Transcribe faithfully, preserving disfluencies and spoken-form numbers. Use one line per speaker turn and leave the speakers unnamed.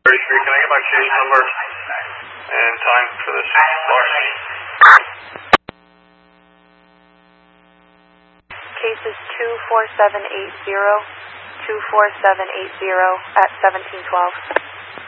thirty-three, can I get my case number and time for this larceny?
Case is two four seven eight zero, two four seven eight zero at seventeen twelve.